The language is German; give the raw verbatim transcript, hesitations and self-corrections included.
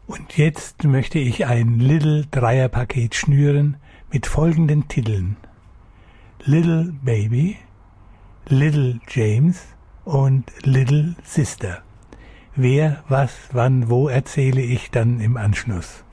Und jetzt möchte ich ein Little-Dreierpaket schnüren mit folgenden Titeln: Little Baby, Little James und Little Sister. Wer, was, wann, wo erzähle ich dann im Anschluss.